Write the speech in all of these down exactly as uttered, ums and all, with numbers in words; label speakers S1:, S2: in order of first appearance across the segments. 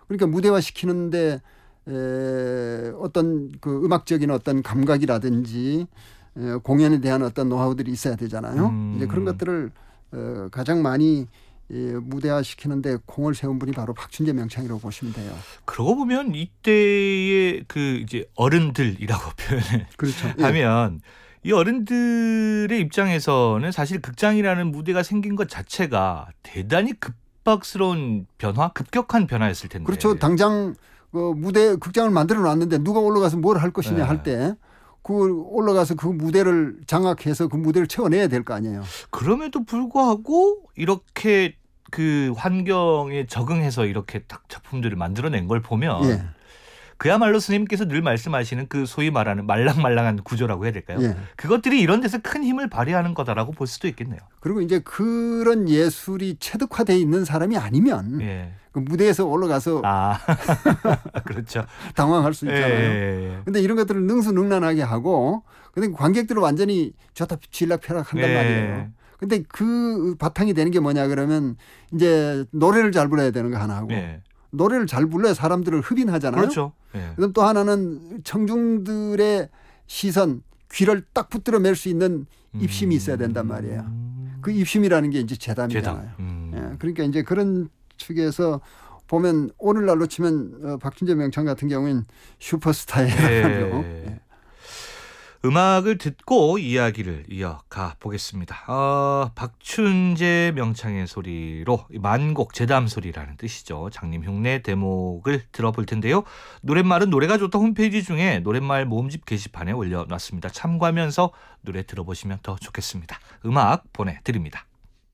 S1: 그러니까 무대화 시키는데 에, 어떤 그 음악적인 어떤 감각이라든지 에, 공연에 대한 어떤 노하우들이 있어야 되잖아요.
S2: 음.
S1: 이제 그런 것들을 어, 가장 많이 예, 무대화 시키는데 공을 세운 분이 바로 박춘재 명창이라고 보시면 돼요.
S2: 그러고 보면 이때의 그 이제 어른들이라고 표현을
S1: 그렇죠. 예.
S2: 하면 이 어른들의 입장에서는 사실 극장이라는 무대가 생긴 것 자체가 대단히 급박스러운 변화, 급격한 변화였을 텐데.
S1: 그렇죠. 당장 그 무대 극장을 만들어 놨는데 누가 올라가서 뭘 할 것이냐
S2: 네.
S1: 할 때 그 올라가서 그 무대를 장악해서 그 무대를 채워내야 될 거 아니에요.
S2: 그럼에도 불구하고 이렇게 그 환경에 적응해서 이렇게 딱 작품들을 만들어낸 걸 보면
S1: 예.
S2: 그야말로 스님께서 늘 말씀하시는 그 소위 말하는 말랑말랑한 구조라고 해야 될까요?
S1: 예.
S2: 그것들이 이런 데서 큰 힘을 발휘하는 거다라고 볼 수도 있겠네요.
S1: 그리고 이제 그런 예술이 체득화되어 있는 사람이 아니면
S2: 예.
S1: 그 무대에서 올라가서
S2: 아, 그렇죠.
S1: 당황할 수 있잖아요.
S2: 예.
S1: 근데 이런 것들을 능수능란하게 하고 근데 관객들은 완전히 저다 쥐락펴락한단
S2: 예.
S1: 말이에요. 근데 그 바탕이 되는 게 뭐냐 그러면 이제 노래를 잘 불러야 되는 거 하나 하고
S2: 예.
S1: 노래를 잘 불러야 사람들을 흡인하잖아요.
S2: 그렇죠. 예.
S1: 그럼 또 하나는 청중들의 시선, 귀를 딱 붙들어 맬 수 있는 입심이 있어야 된단 말이에요.
S2: 음.
S1: 그 입심이라는 게 이제 재담이잖아요.
S2: 재담. 음.
S1: 예, 그러니까 이제 그런 측에서 보면 오늘날로 치면 어, 박춘재 명창 같은 경우는 슈퍼스타예요.
S2: 예.
S1: 예.
S2: 음악을 듣고 이야기를 이어가 보겠습니다. 어, 박춘재 명창의 소리로 만곡 재담 소리라는 뜻이죠. 장님 흉내 대목을 들어볼 텐데요. 노랫말은 노래가 좋다 홈페이지 중에 노랫말 모음집 게시판에 올려놨습니다. 참고하면서 노래 들어보시면 더 좋겠습니다. 음악 보내드립니다.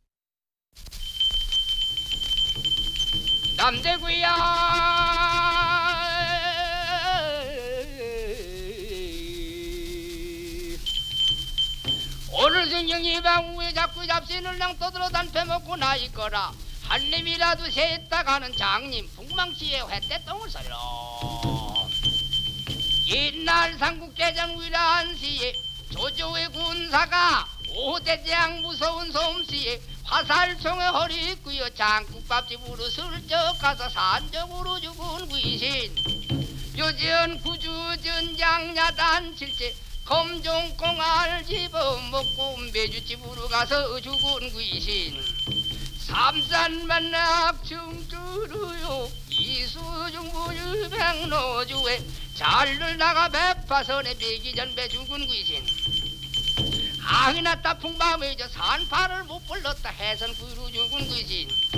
S3: 남대구야 오늘 저녁이 방우에 자꾸 잡신을 낭 떠들어 단패 먹고 나있거라 한 입이라도 셋다 가는 장님 북망시에 회떼똥을 썰어 옛날 삼국대전 위라한 시에 조조의 군사가 오대장 무서운 솜씨에 화살총에 허리 끄여 장국밥집으로 슬쩍 가서 산적으로 죽은 귀신 요전 구주전장 야단 칠제 검종콩알 집어먹고 매주집으로 가서 죽은 귀신 삼산 만낙 중주루요 이수중부유 백로주에 잘를 나가 배파선에 배기전배 죽은 귀신 아이나 따풍밤에 저 산파를 못 불렀다 해선 구루 죽은 귀신